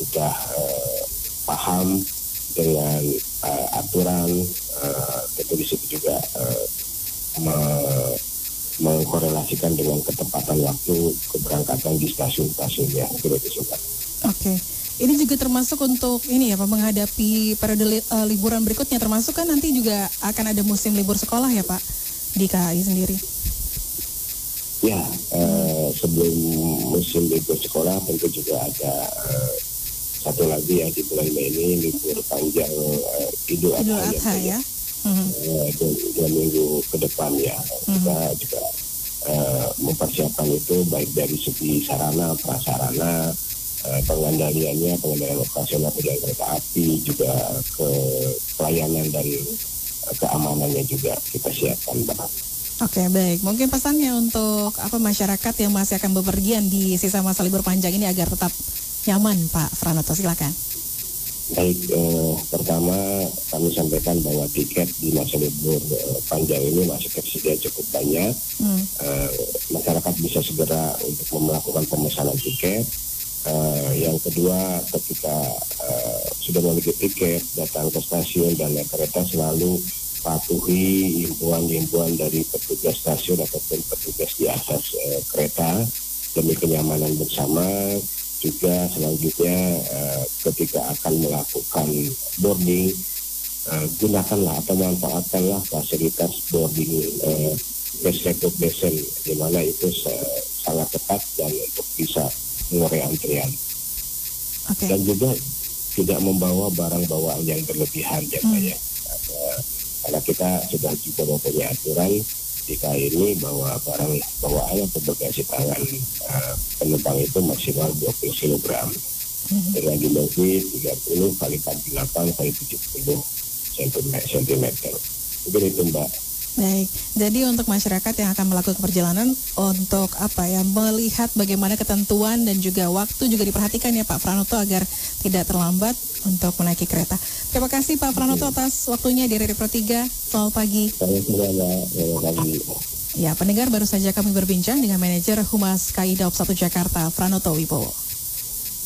sudah paham dengan aturan, tentu di situ juga mengkorelasikan dengan ketepatan waktu keberangkatan di stasiun-stasiunnya. Oke. Ini juga termasuk untuk ini ya Pak, menghadapi periode liburan berikutnya, termasuk kan nanti juga akan ada musim libur sekolah ya Pak di KAI sendiri. Ya, sebelum musim libur sekolah tentu juga ada satu lagi ya di bulan Mei ini libur panjang Idul Adha ya. 2 minggu ke depan ya. Kita juga mempersiapkan itu baik dari segi sarana, prasarana, pengendalian operasional perjalanan kereta api, juga ke pelayanan dan keamanannya juga kita siapkan, Pak. Oke, baik. Mungkin pesannya untuk masyarakat yang masih akan bepergian di sisa masa libur panjang ini agar tetap nyaman, Pak Pranoto, silakan. Baik, pertama kami sampaikan bahwa tiket di masa libur panjang ini masih tersedia cukup banyak. Masyarakat bisa segera untuk melakukan pemesanan tiket. Yang kedua, ketika sudah memiliki tiket, datang ke stasiun dan naik kereta selalu patuhi himbauan-himbauan dari petugas stasiun ataupun petugas di atas kereta demi kenyamanan bersama. Juga selanjutnya ketika akan melakukan boarding, gunakanlah atau manfaatkanlah fasilitas boarding cash recognition, di mana itu sangat tepat dan untuk bisa mengurai antrian. Dan juga tidak membawa barang bawaan yang berlebihan ya Pak ya. Karena kita sudah juga mempunyai aturan di KAI ini bahwa barang bawaan atau bagasi tangan penumpang itu maksimal 20 kg dengan dimensi 30 kali 48 kali 70 cm. Mungkin itu Mbak. Baik, jadi untuk masyarakat yang akan melakukan perjalanan untuk melihat bagaimana ketentuan dan juga waktu juga diperhatikan ya Pak Pranoto agar tidak terlambat untuk menaiki kereta. Terima kasih Pak Pranoto atas waktunya di Radio Pro 3. Selamat pagi. Selamat pagi. Ya, pendengar, baru saja kami berbincang dengan manajer Humas KAI Daob 1 Jakarta, Pranoto Wibowo.